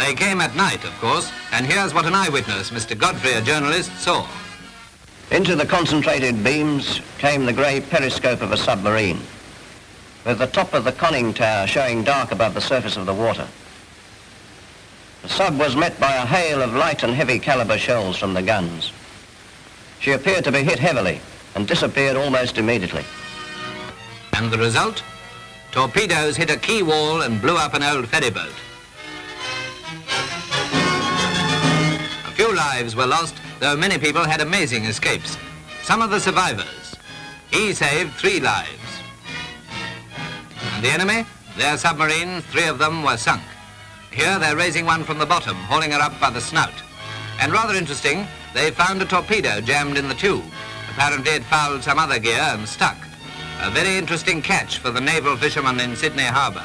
They came at night, of course, and here's what an eyewitness, Mr. Godfrey, a journalist, saw. Into the concentrated beams came the grey periscope of a submarine, with the top of the conning tower showing dark above the surface of the water. The sub was met by a hail of light and heavy caliber shells from the guns. She appeared to be hit heavily and disappeared almost immediately. And the result? Torpedoes hit a quay wall and blew up an old ferryboat. A few lives were lost, though many people had amazing escapes. Some of the survivors. He saved 3 lives. And the enemy? Their submarines, 3 of them were sunk. Here they're raising one from the bottom, hauling her up by the snout. And rather interesting, they found a torpedo jammed in the tube. Apparently it fouled some other gear and stuck. A very interesting catch for the naval fishermen in Sydney Harbour.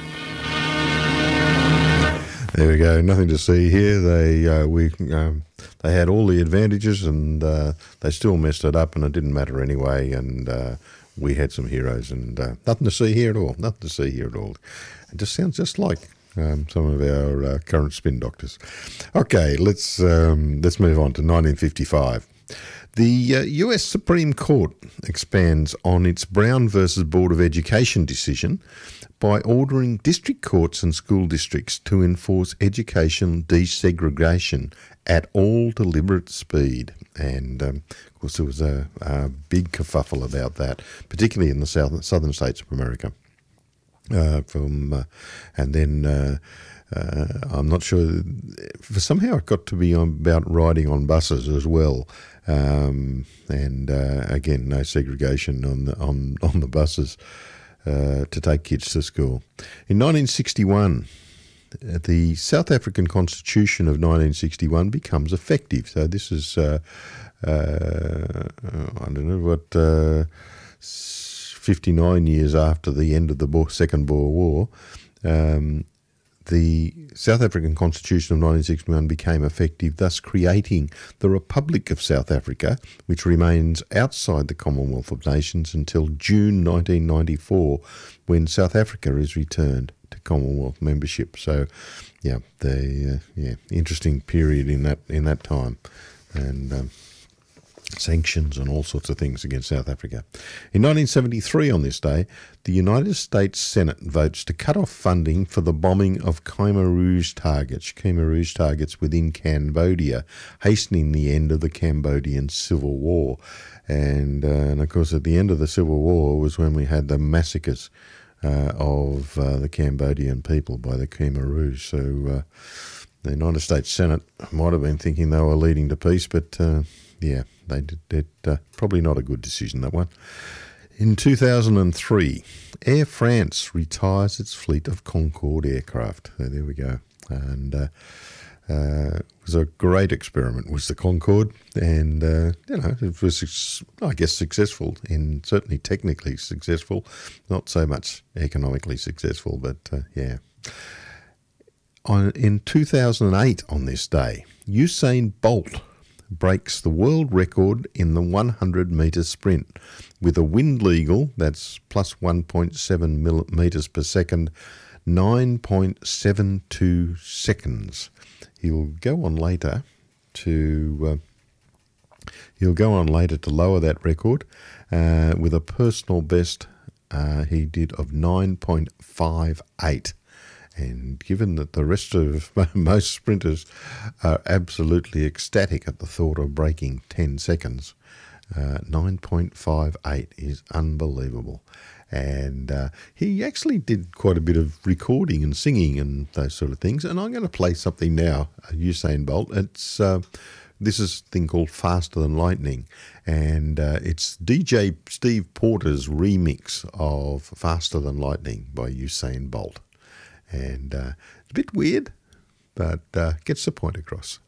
There we go. Nothing to see here. They had all the advantages, and they still messed it up, and it didn't matter anyway. And we had some heroes, and nothing to see here at all. Nothing to see here at all. It just sounds just like some of our current spin doctors. Okay, let's move on to 1955. The US Supreme Court expands on its Brown versus Board of Education decision by ordering district courts and school districts to enforce education desegregation at all deliberate speed. And, of course, there was a big kerfuffle about that, particularly in the southern states of America. And then I'm not sure, somehow it got to be about riding on buses as well. And again, no segregation on the buses to take kids to school. In 1961, the South African Constitution of 1961 becomes effective. So this is, I don't know what, 59 years after the end of the Second Boer War. The South African Constitution of 1961 became effective, thus creating the Republic of South Africa, which remains outside the Commonwealth of Nations until June 1994, when South Africa is returned to Commonwealth membership. So, interesting period in that time, and sanctions and all sorts of things against South Africa. In 1973, on this day, the United States Senate votes to cut off funding for the bombing of Khmer Rouge targets within Cambodia, hastening the end of the Cambodian Civil War. And of course, at the end of the Civil War was when we had the massacres of the Cambodian people by the Khmer Rouge. So the United States Senate might have been thinking they were leading to peace, but they did probably not a good decision, that one. In 2003, Air France retires its fleet of Concorde aircraft. So there we go. And it was a great experiment, was the Concorde. And, it was, I guess, successful, and certainly technically successful. Not so much economically successful, but, In 2008, on this day, Usain Bolt breaks the world record in the 100-metre sprint with a wind legal, that's plus 1.7 metres per second, 9.72 seconds. He'll go on later to lower that record with a personal best he did of 9.58. And given that the rest of most sprinters are absolutely ecstatic at the thought of breaking 10 seconds, 9.58 is unbelievable. And he actually did quite a bit of recording and singing and those sort of things. And I'm going to play something now, Usain Bolt. This is a thing called Faster Than Lightning. And it's DJ Steve Porter's remix of Faster Than Lightning by Usain Bolt. And it's a bit weird, but gets the point across.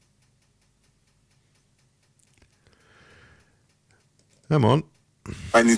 Come on. I need